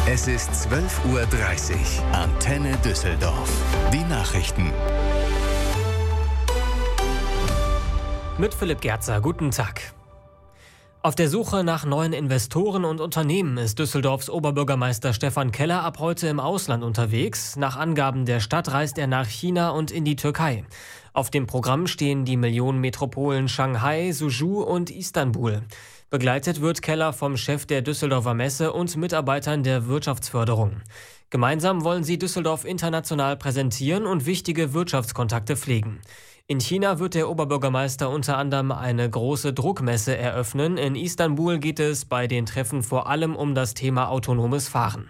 Es ist 12:30 Uhr. Antenne Düsseldorf. Die Nachrichten. Mit Philipp Gerzer, guten Tag. Auf der Suche nach neuen Investoren und Unternehmen ist Düsseldorfs Oberbürgermeister Stefan Keller ab heute im Ausland unterwegs. Nach Angaben der Stadt reist er nach China und in die Türkei. Auf dem Programm stehen die Millionenmetropolen Shanghai, Suzhou und Istanbul. Begleitet wird Keller vom Chef der Düsseldorfer Messe und Mitarbeitern der Wirtschaftsförderung. Gemeinsam wollen sie Düsseldorf international präsentieren und wichtige Wirtschaftskontakte pflegen. In China wird der Oberbürgermeister unter anderem eine große Druckmesse eröffnen. In Istanbul geht es bei den Treffen vor allem um das Thema autonomes Fahren.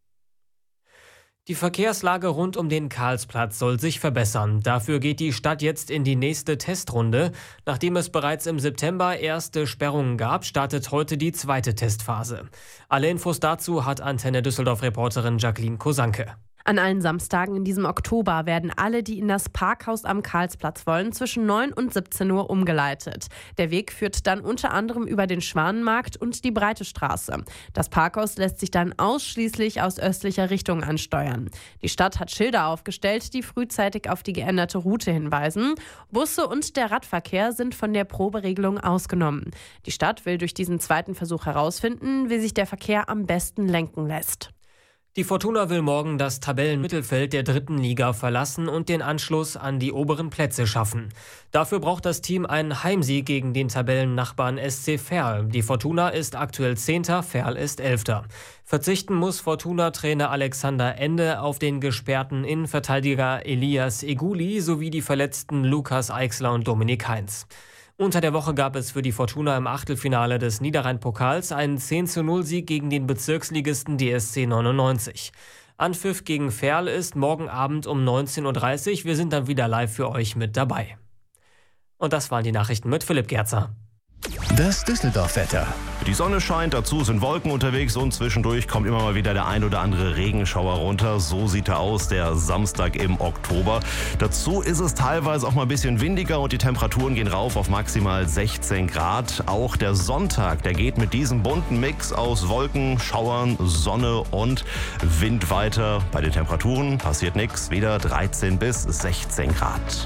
Die Verkehrslage rund um den Karlsplatz soll sich verbessern. Dafür geht die Stadt jetzt in die nächste Testrunde. Nachdem es bereits im September erste Sperrungen gab, startet heute die zweite Testphase. Alle Infos dazu hat Antenne Düsseldorf-Reporterin Jacqueline Kosanke. An allen Samstagen in diesem Oktober werden alle, die in das Parkhaus am Karlsplatz wollen, zwischen 9 und 17 Uhr umgeleitet. Der Weg führt dann unter anderem über den Schwanenmarkt und die Breite Straße. Das Parkhaus lässt sich dann ausschließlich aus östlicher Richtung ansteuern. Die Stadt hat Schilder aufgestellt, die frühzeitig auf die geänderte Route hinweisen. Busse und der Radverkehr sind von der Proberegelung ausgenommen. Die Stadt will durch diesen zweiten Versuch herausfinden, wie sich der Verkehr am besten lenken lässt. Die Fortuna will morgen das Tabellenmittelfeld der 3. Liga verlassen und den Anschluss an die oberen Plätze schaffen. Dafür braucht das Team einen Heimsieg gegen den Tabellennachbarn SC Verl. Die Fortuna ist aktuell 10., Verl ist 11. Verzichten muss Fortuna-Trainer Alexander Ende auf den gesperrten Innenverteidiger Elias Eguli sowie die verletzten Lukas Eichsler und Dominik Heinz. Unter der Woche gab es für die Fortuna im Achtelfinale des Niederrhein-Pokals einen 10:0-Sieg gegen den Bezirksligisten DSC 99. Anpfiff gegen Verl ist morgen Abend um 19:30 Uhr. Wir sind dann wieder live für euch mit dabei. Und das waren die Nachrichten mit Philipp Gerzer. Das Düsseldorf-Wetter. Die Sonne scheint, dazu sind Wolken unterwegs und zwischendurch kommt immer mal wieder der ein oder andere Regenschauer runter. So sieht er aus, der Samstag im Oktober. Dazu ist es teilweise auch mal ein bisschen windiger und die Temperaturen gehen rauf auf maximal 16 Grad. Auch der Sonntag, der geht mit diesem bunten Mix aus Wolken, Schauern, Sonne und Wind weiter. Bei den Temperaturen passiert nichts, wieder 13 bis 16 Grad.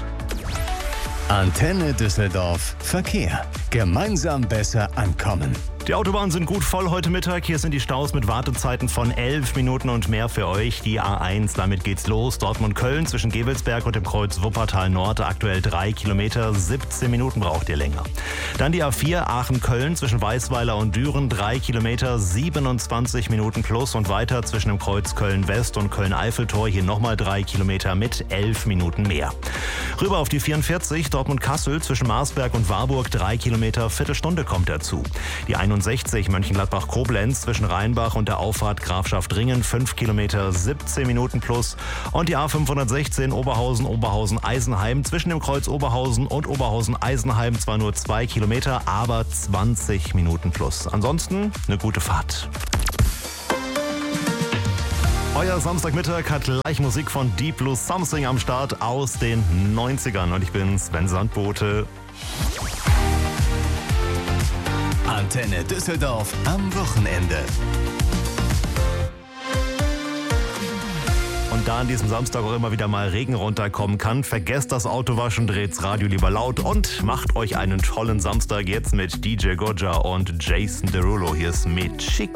Antenne Düsseldorf. Verkehr. Gemeinsam besser ankommen. Die Autobahnen sind gut voll heute Mittag. Hier sind die Staus mit Wartezeiten von 11 Minuten und mehr für euch. Die A1, damit geht's los. Dortmund-Köln zwischen Gewelsberg und dem Kreuz Wuppertal Nord. Aktuell 3 Kilometer, 17 Minuten braucht ihr länger. Dann die A4 Aachen-Köln zwischen Weißweiler und Düren. 3 Kilometer, 27 Minuten plus. Und weiter zwischen dem Kreuz Köln-West und Köln-Eiffeltor. Hier nochmal 3 Kilometer mit 11 Minuten mehr. Rüber auf die 44 Dortmund-Kassel zwischen Marsberg und Warburg. 3 Kilometer, Viertelstunde kommt dazu. Die 61 Mönchengladbach-Koblenz zwischen Rheinbach und der Auffahrt Grafschaft-Ringen 5 Kilometer, 17 Minuten plus. Und die A516 Oberhausen-Eisenheim zwischen dem Kreuz Oberhausen und Oberhausen-Eisenheim zwar nur 2 Kilometer, aber 20 Minuten plus. Ansonsten eine gute Fahrt. Euer Samstagmittag hat gleich Musik von Deep Blue Something am Start aus den 90ern. Und ich bin Sven Sandbote. Antenne Düsseldorf am Wochenende. Und da an diesem Samstag auch immer wieder mal Regen runterkommen kann, vergesst das Autowaschen, dreht's Radio lieber laut und macht euch einen tollen Samstag jetzt mit DJ Gojja und Jason Derulo. Hier ist mit Chic.